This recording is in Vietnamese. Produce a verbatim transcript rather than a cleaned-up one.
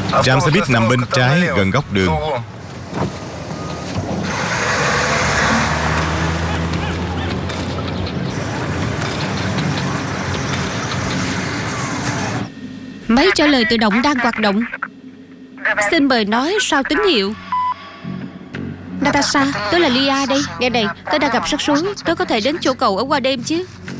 Trạm xe buýt nằm bên trái gần góc đường. Máy trả lời tự động đang hoạt động. Xin mời nói sao tín hiệu. Natasha, tớ là Lia đây. Nghe này, tớ đang gặp rắc rối. Tớ có thể đến chỗ cậu ở qua đêm chứ?